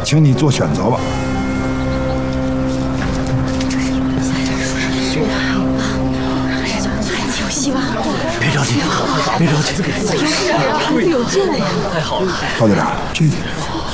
请你做选择吧。 有希望， 别着急，别着急， 有救了呀！ 太好了， 高队长，这